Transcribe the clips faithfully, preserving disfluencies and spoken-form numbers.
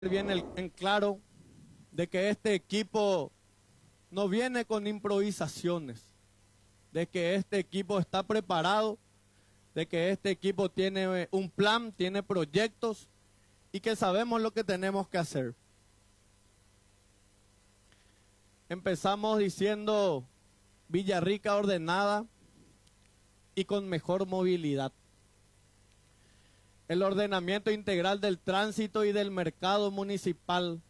bien el- en claro de que este equipo no viene con improvisaciones, de que este equipo está preparado, de que este equipo tiene eh, un plan, tiene proyectos y que sabemos lo que tenemos que hacer. Empezamos diciendo Villarrica ordenada y con mejor movilidad. El ordenamiento integral del tránsito y del mercado municipal.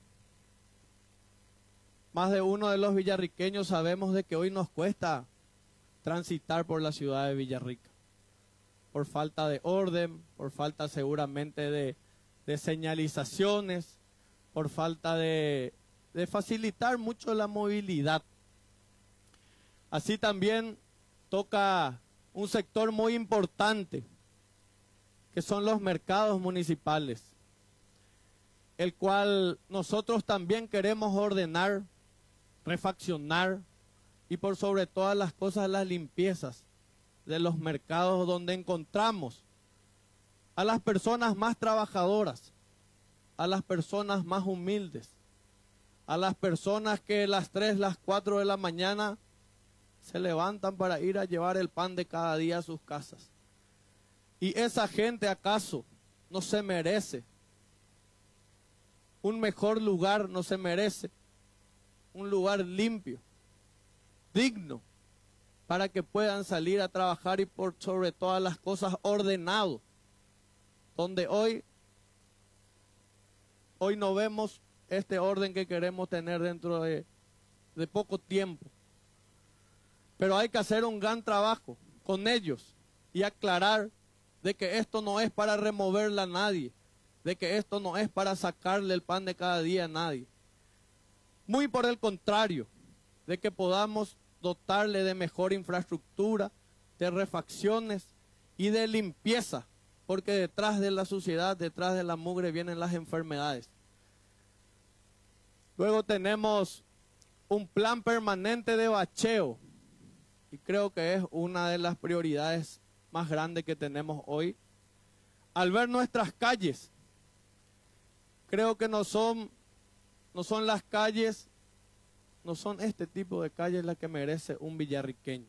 Más de uno de los villarriqueños sabemos de que hoy nos cuesta transitar por la ciudad de Villarrica. Por falta de orden, por falta seguramente de, de señalizaciones, por falta de, de facilitar mucho la movilidad. Así también toca un sector muy importante, que son los mercados municipales, el cual nosotros también queremos ordenar, refaccionar y por sobre todas las cosas las limpiezas de los mercados donde encontramos a las personas más trabajadoras, a las personas más humildes, a las personas que a las tres, las cuatro de la mañana se levantan para ir a llevar el pan de cada día a sus casas. ¿Y esa gente acaso no se merece un mejor lugar, no se merece un lugar limpio, digno, para que puedan salir a trabajar y por sobre todas las cosas ordenado? Donde hoy, hoy no vemos este orden que queremos tener dentro de, de poco tiempo. Pero hay que hacer un gran trabajo con ellos y aclarar de que esto no es para removerla a nadie, de que esto no es para sacarle el pan de cada día a nadie. Muy por el contrario, de que podamos dotarle de mejor infraestructura, de refacciones y de limpieza, porque detrás de la suciedad, detrás de la mugre vienen las enfermedades. Luego tenemos un plan permanente de bacheo, y creo que es una de las prioridades más grandes que tenemos hoy. Al ver nuestras calles, creo que no son, no son las calles, no son este tipo de calles las que merece un villarriqueño.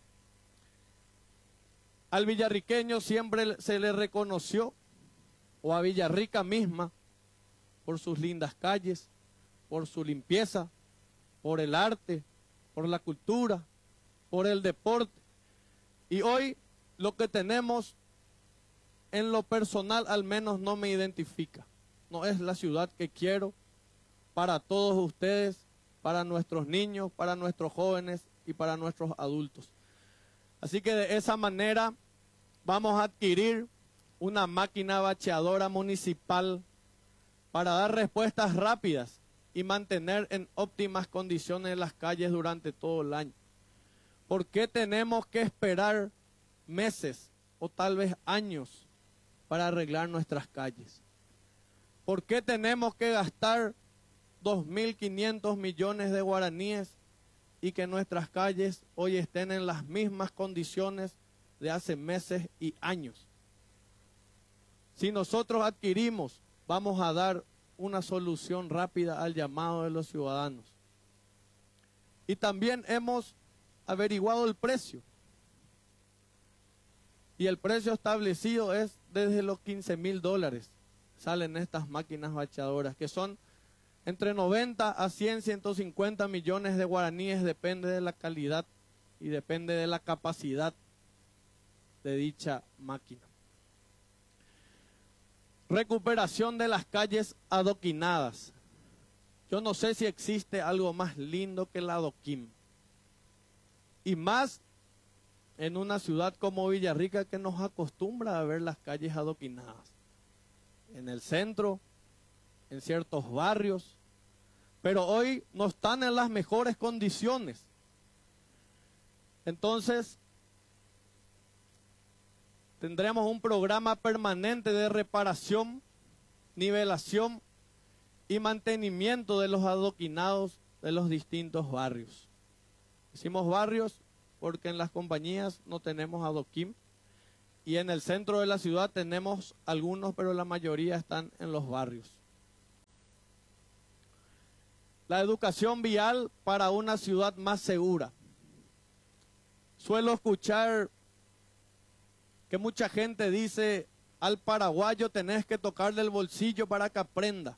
Al villarriqueño siempre se le reconoció, o a Villarrica misma, por sus lindas calles, por su limpieza, por el arte, por la cultura, por el deporte. Y hoy lo que tenemos, en lo personal al menos, no me identifica. No es la ciudad que quiero para todos ustedes, para nuestros niños, para nuestros jóvenes y para nuestros adultos. Así que de esa manera vamos a adquirir una máquina bacheadora municipal para dar respuestas rápidas y mantener en óptimas condiciones las calles durante todo el año. ¿Por qué tenemos que esperar meses o tal vez años para arreglar nuestras calles? ¿Por qué tenemos que gastar dos mil quinientos millones de guaraníes y que nuestras calles hoy estén en las mismas condiciones de hace meses y años? Si nosotros adquirimos, vamos a dar una solución rápida al llamado de los ciudadanos. Y también hemos averiguado el precio. Y el precio establecido es desde los quince mil dólares. Salen estas máquinas bacheadoras, que son entre noventa a cien, ciento cincuenta millones de guaraníes, depende de la calidad y depende de la capacidad de dicha máquina. Recuperación de las calles adoquinadas. Yo no sé si existe algo más lindo que el adoquín. Y más en una ciudad como Villarrica, que nos acostumbra a ver las calles adoquinadas. En el centro, en ciertos barrios, pero hoy no están en las mejores condiciones. Entonces, tendremos un programa permanente de reparación, nivelación y mantenimiento de los adoquinados de los distintos barrios. Hicimos barrios porque en las compañías no tenemos adoquín y en el centro de la ciudad tenemos algunos, pero la mayoría están en los barrios. La educación vial para una ciudad más segura. Suelo escuchar que mucha gente dice, al paraguayo tenés que tocarle el bolsillo para que aprenda.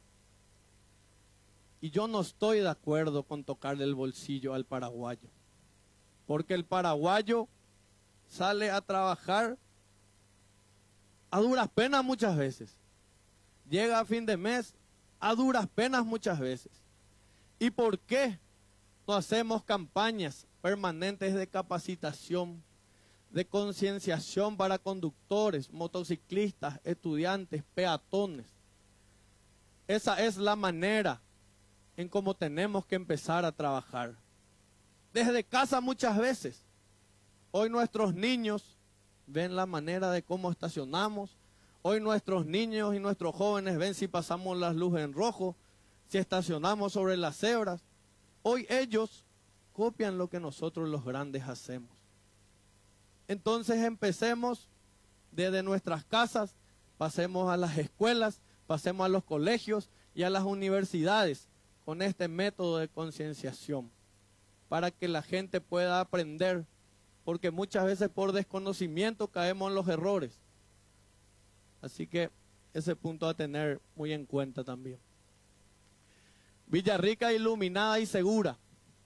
Y yo no estoy de acuerdo con tocarle el bolsillo al paraguayo. Porque el paraguayo sale a trabajar a duras penas muchas veces. Llega a fin de mes a duras penas muchas veces. ¿Y por qué no hacemos campañas permanentes de capacitación, de concienciación para conductores, motociclistas, estudiantes, peatones? Esa es la manera en cómo tenemos que empezar a trabajar. Desde casa muchas veces. Hoy nuestros niños ven la manera de cómo estacionamos. Hoy nuestros niños y nuestros jóvenes ven si pasamos las luces en rojo, si estacionamos sobre las cebras. Hoy ellos copian lo que nosotros los grandes hacemos. Entonces empecemos desde nuestras casas, pasemos a las escuelas, pasemos a los colegios y a las universidades con este método de concienciación, para que la gente pueda aprender, porque muchas veces por desconocimiento caemos en los errores. Así que ese punto a tener muy en cuenta también. Villarrica iluminada y segura.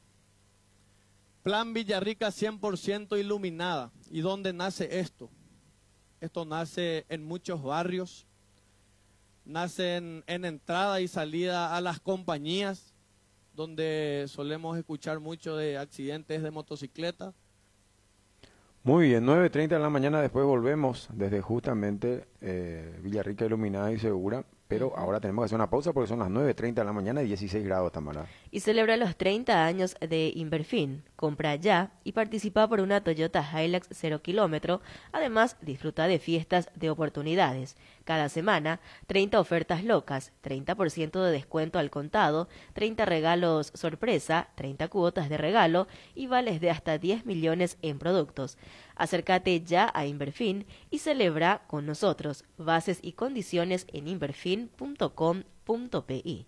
Plan Villarrica cien por ciento iluminada. ¿Y dónde nace esto? Esto nace en muchos barrios, nace en, en entrada y salida a las compañías, donde solemos escuchar mucho de accidentes de motocicleta. Muy bien, nueve treinta de la mañana, después volvemos desde justamente eh, Villarrica iluminada y segura, pero ahora tenemos que hacer una pausa porque son las nueve treinta de la mañana y dieciséis grados, Tamara. Y celebra los treinta años de Inverfin. Compra ya y participa por una Toyota Hilux cero kilómetro. Además, disfruta de fiestas de oportunidades. Cada semana, treinta ofertas locas, treinta por ciento de descuento al contado, treinta regalos sorpresa, treinta cuotas de regalo y vales de hasta diez millones en productos. Acércate ya a Inverfin y celebra con nosotros. Bases y condiciones en inverfin punto com punto pi.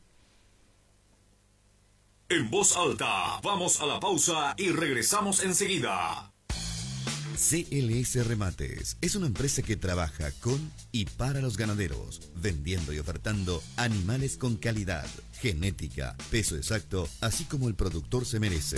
En voz alta, vamos a la pausa y regresamos enseguida. C L S Remates es una empresa que trabaja con y para los ganaderos, vendiendo y ofertando animales con calidad, genética, peso exacto, así como el productor se merece.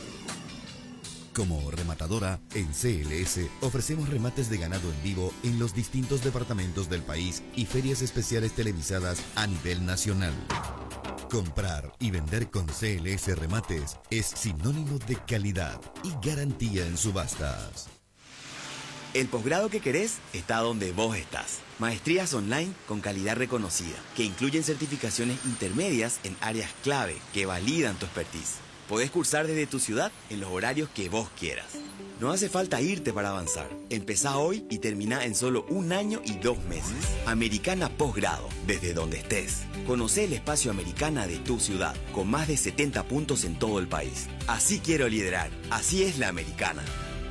Como rematadora, en C L S ofrecemos remates de ganado en vivo en los distintos departamentos del país y ferias especiales televisadas a nivel nacional. Comprar y vender con C L S Remates es sinónimo de calidad y garantía en subastas. El posgrado que querés está donde vos estás. Maestrías online con calidad reconocida, que incluyen certificaciones intermedias en áreas clave que validan tu expertise. Podés cursar desde tu ciudad en los horarios que vos quieras. No hace falta irte para avanzar. Empezá hoy y termina en solo un año y dos meses. Americana Posgrado, desde donde estés. Conocé el espacio Americana de tu ciudad, con más de setenta puntos en todo el país. Así quiero liderar. Así es la Americana.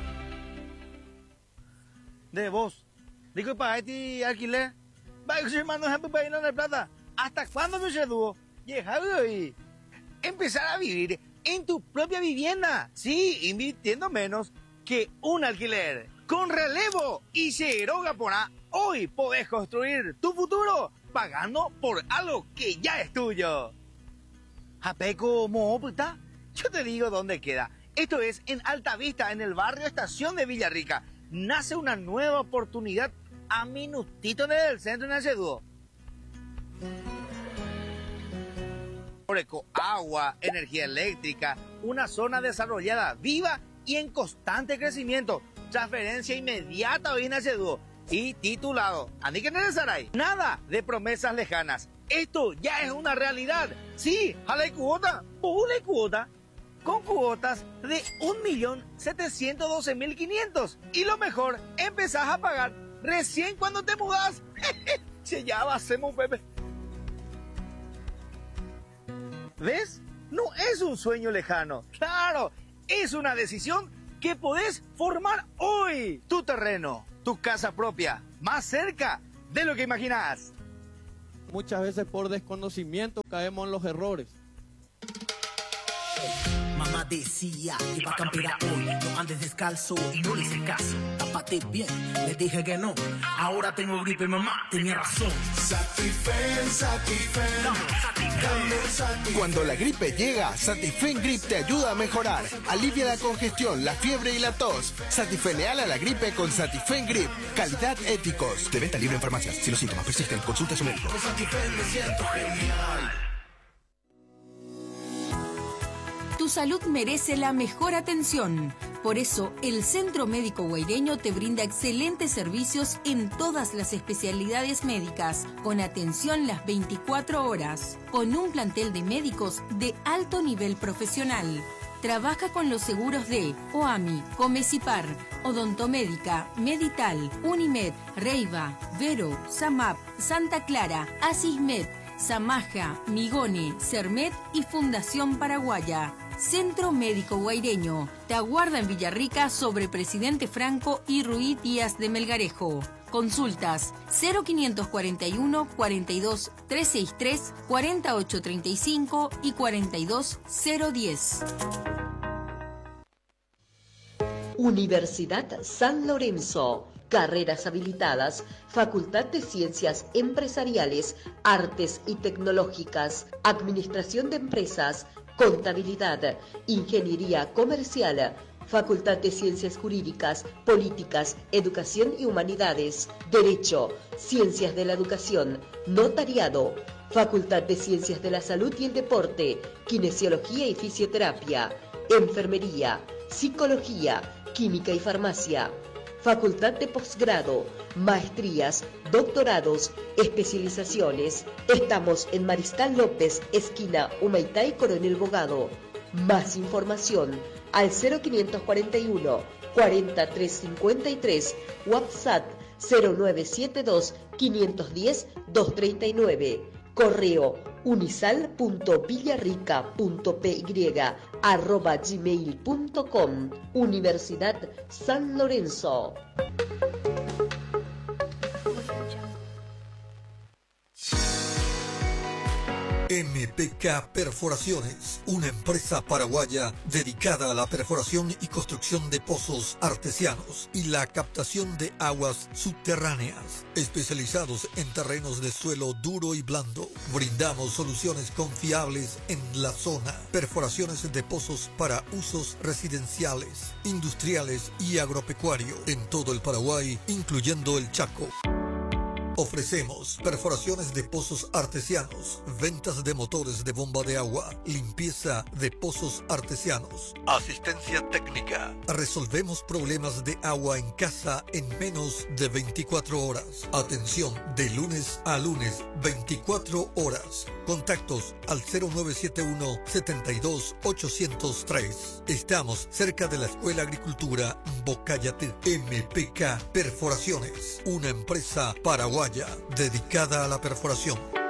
De vos. Digo, para este alquiler. Va a ser mano para ir a la plata. ¿Hasta cuándo me se dúo? Llegado y empezar a vivir en tu propia vivienda. Sí, invirtiendo menos que un alquiler. Con Relevo y Cero Gapona, hoy podés construir tu futuro pagando por algo que ya es tuyo. Japeco Moputa, yo te digo dónde queda. Esto es en Altavista, en el barrio Estación de Villarrica. Nace una nueva oportunidad a minutito del centro de Naceduo. Agua, energía eléctrica, una zona desarrollada, viva y en constante crecimiento. Transferencia inmediata hoy en Naceduo y titulado. ¿Ani que necesitáis? Nada de promesas lejanas. Esto ya es una realidad. Sí, jale cuota, pule cuota. Con cuotas de un millón setecientos doce mil quinientos. Y lo mejor, empezás a pagar recién cuando te mudás. Se ya va, hacemos Pepe. ¿Ves? No es un sueño lejano. Claro, es una decisión que podés formar hoy. Tu terreno, tu casa propia, más cerca de lo que imaginás. Muchas veces por desconocimiento caemos en los errores. Mamá decía que iba a campear hoy, no andes descalzo y no le hice caso. Tápate bien, le dije que no. Ahora tengo gripe, mamá, tenía razón. Satifen, Satifen, dame Satifen. Cuando la gripe llega, Satifen Grip te ayuda a mejorar. Alivia la congestión, la fiebre y la tos. Satifeneal a la gripe con Satifen Grip. Calidad Éticos. De venta libre en farmacias. Si los síntomas persisten, consulta a su médico. Con Satifen me siento genial. Tu salud merece la mejor atención. Por eso, el Centro Médico Guaireño te brinda excelentes servicios en todas las especialidades médicas, con atención las veinticuatro horas, con un plantel de médicos de alto nivel profesional. Trabaja con los seguros de O A M I, Comecipar, Odontomédica, Medital, Unimed, Reiva, Vero, Samap, Santa Clara, Asismed, Samaja, Migone, Cermet y Fundación Paraguaya. Centro Médico Guaireño te aguarda en Villarrica sobre Presidente Franco y Ruiz Díaz de Melgarejo. Consultas cero quinientos cuarenta y uno, cuarenta y dos, trescientos sesenta y tres, cuarenta y ocho treinta y cinco y cuarenta y dos cero diez. Universidad San Lorenzo. Carreras habilitadas, Facultad de Ciencias Empresariales, Artes y Tecnológicas, Administración de Empresas, Contabilidad, Ingeniería Comercial, Facultad de Ciencias Jurídicas, Políticas, Educación y Humanidades, Derecho, Ciencias de la Educación, Notariado, Facultad de Ciencias de la Salud y el Deporte, Kinesiología y Fisioterapia, Enfermería, Psicología, Química y Farmacia, Facultad de Posgrado, Maestrías, Doctorados, Especializaciones. Estamos en Mariscal López, esquina Humaitá y Coronel Bogado. Más información al cero quinientos cuarenta y uno, cuarenta, trescientos cincuenta y tres, WhatsApp cero nueve siete dos, quinientos diez, doscientos treinta y nueve. Correo unisal punto villarrica punto p y arroba gmail punto com. Universidad San Lorenzo. M P K Perforaciones, una empresa paraguaya dedicada a la perforación y construcción de pozos artesianos y la captación de aguas subterráneas. Especializados en terrenos de suelo duro y blando, brindamos soluciones confiables en la zona. Perforaciones de pozos para usos residenciales, industriales y agropecuario en todo el Paraguay, incluyendo el Chaco. Ofrecemos perforaciones de pozos artesianos, ventas de motores de bomba de agua, limpieza de pozos artesianos, asistencia técnica. Resolvemos problemas de agua en casa en menos de veinticuatro horas. Atención de lunes a lunes, veinticuatro horas. Contactos al cero nueve siete uno, setenta y dos, ochocientos tres. Estamos cerca de la Escuela Agricultura Bocayatú. M P K Perforaciones, una empresa paraguaya dedicada a la perforación.